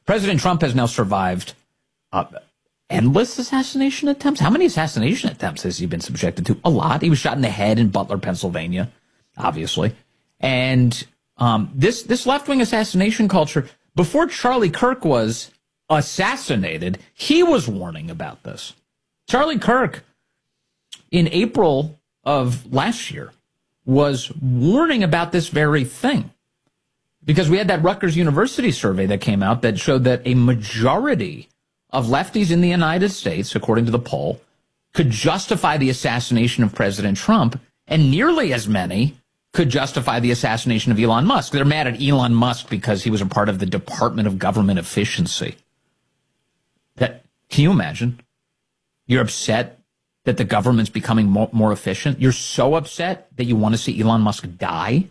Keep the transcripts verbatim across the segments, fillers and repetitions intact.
President Trump has now survived uh, endless assassination attempts. How many assassination attempts has he been subjected to? A lot. He was shot in the head in Butler, Pennsylvania, obviously. And um, this, this left-wing assassination culture, before Charlie Kirk was assassinated, he was warning about this. Charlie Kirk, in April of last year, was warning about this very thing. Because we had that Rutgers University survey that came out that showed that a majority of lefties in the United States, according to the poll, could justify the assassination of President Trump, and nearly as many could justify the assassination of Elon Musk. They're mad at Elon Musk because he was a part of the Department of Government Efficiency. That, can you imagine? You're upset that the government's becoming more, more efficient. You're so upset that you want to see Elon Musk die.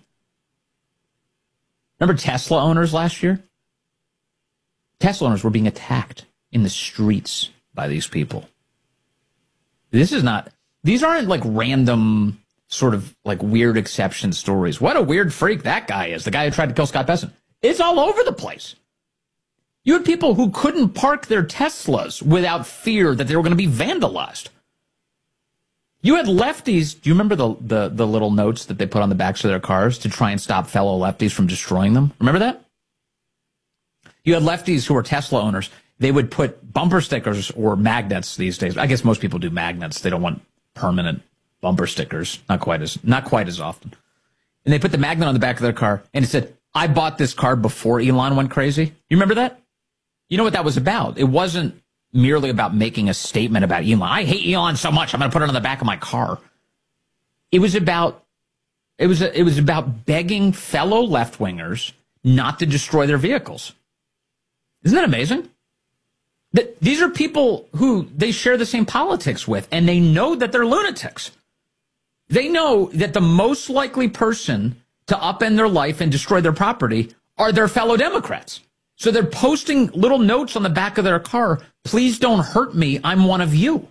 Remember Tesla owners last year? Tesla owners were being attacked in the streets by these people. This is not, these aren't like random sort of like weird exception stories. What a weird freak that guy is, the guy who tried to kill Scott Bessent. It's all over the place. You had people who couldn't park their Teslas without fear that they were going to be vandalized. You had lefties, do you remember the, the, the little notes that they put on the backs of their cars to try and stop fellow lefties from destroying them? Remember that? You had lefties who were Tesla owners. They would put bumper stickers or magnets these days. I guess most people do magnets. They don't want permanent bumper stickers. Not quite as, not quite as often. And they put the magnet on the back of their car and it said, I bought this car before Elon went crazy. You remember that? You know what that was about? It wasn't merely about making a statement about Elon. I hate Elon so much, I'm going to put it on the back of my car. It was about, it was, a, it was about begging fellow left-wingers not to destroy their vehicles. Isn't that amazing? That these are people who they share the same politics with, and they know that they're lunatics. They know that the most likely person to upend their life and destroy their property are their fellow Democrats. So they're posting little notes on the back of their car, please don't hurt me, I'm one of you.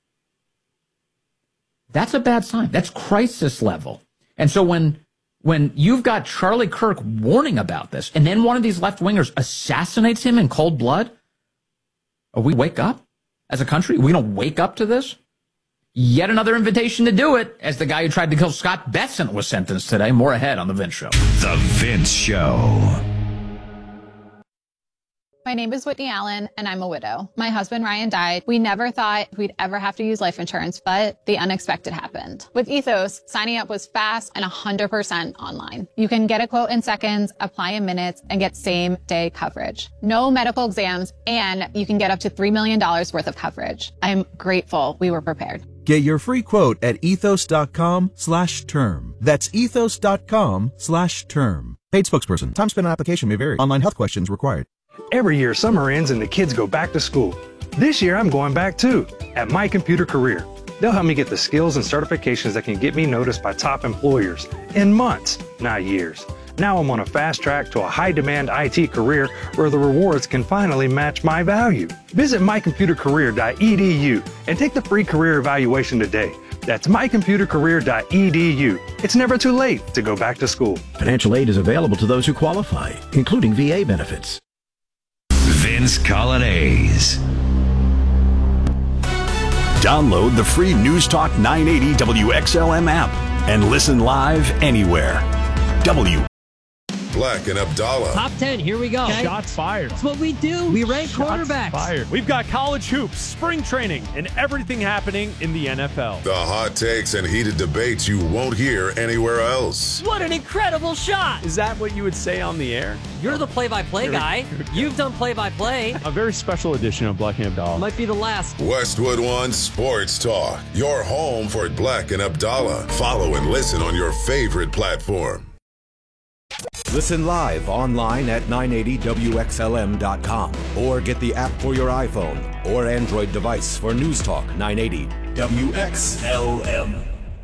That's a bad sign. That's crisis level. And so when when you've got Charlie Kirk warning about this, and then one of these left-wingers assassinates him in cold blood, are we wake up as a country? Are we going to wake up to this? Yet another invitation to do it, as the guy who tried to kill Scott Bessent was sentenced today. More ahead on The Vince Show. The Vince Show. My name is Whitney Allen, and I'm a widow. My husband, Ryan, died. We never thought we'd ever have to use life insurance, but the unexpected happened. With Ethos, signing up was fast and one hundred percent online. You can get a quote in seconds, apply in minutes, and get same-day coverage. No medical exams, and you can get up to three million dollars worth of coverage. I'm grateful we were prepared. Get your free quote at ethos.com slash term. That's ethos.com slash term. Paid spokesperson. Time spent on application may vary. Online health questions required. Every year, summer ends and the kids go back to school. This year, I'm going back too, at My Computer Career. They'll help me get the skills and certifications that can get me noticed by top employers in months, not years. Now I'm on a fast track to a high-demand I T career where the rewards can finally match my value. Visit my computer career dot e d u and take the free career evaluation today. That's my computer career dot e d u. It's never too late to go back to school. Financial aid is available to those who qualify, including V A benefits. Vince Coglianese. Download the free News Talk nine eighty W X L M app and listen live anywhere. W. Black and Abdallah. Top ten, here we go. Okay. Shots fired. That's what we do. We rank Shots quarterbacks. Fired. We've got college hoops, spring training, and everything happening in the N F L. The hot takes and heated debates you won't hear anywhere else. What an incredible shot. Is that what you would say on the air? You're the play-by-play guy. You've done play-by-play. A very special edition of Black and Abdallah. Might be the last. Westwood One Sports Talk. Your home for Black and Abdallah. Follow and listen on your favorite platform. Listen live online at nine eighty W X L M dot com or get the app for your iPhone or Android device for News Talk nine eighty W X L M.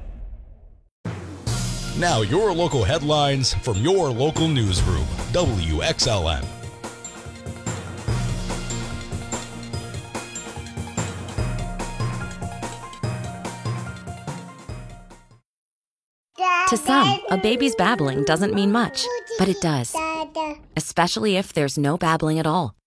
Now your local headlines from your local newsroom, W X L M. To some, a baby's babbling doesn't mean much, but it does. Especially if there's no babbling at all.